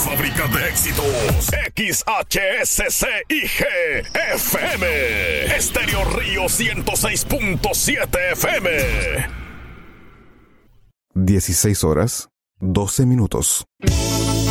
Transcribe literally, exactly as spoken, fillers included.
fábrica de éxitos. X H S C I G F M. Estéreo Río ciento seis punto siete F M. dieciséis horas, doce minutos.